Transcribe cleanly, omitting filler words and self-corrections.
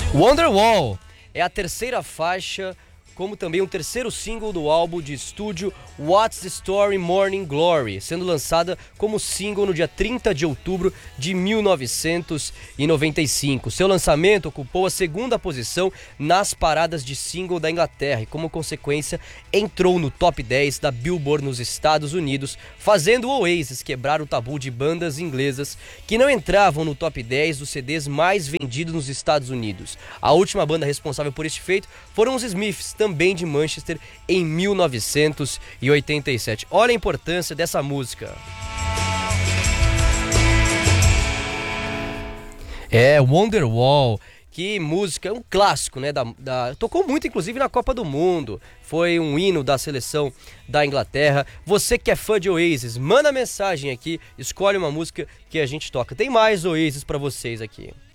Wonderwall é a terceira faixa, como também o terceiro single do álbum de estúdio What's the Story Morning Glory, sendo lançada como single no dia 30 de outubro de 1995. Seu lançamento ocupou a segunda posição nas paradas de single da Inglaterra e, como consequência, entrou no top 10 da Billboard nos Estados Unidos, fazendo o Oasis quebrar o tabu de bandas inglesas que não entravam no top 10 dos CDs mais vendidos nos Estados Unidos. A última banda responsável por este feito foram os Smiths, também de Manchester, em 1987. Olha a importância dessa música. Wonderwall, que música, é um clássico, né? Tocou muito, inclusive, na Copa do Mundo. Foi um hino da seleção da Inglaterra. Você que é fã de Oasis, manda mensagem aqui, escolhe uma música que a gente toca. Tem mais Oasis pra vocês aqui.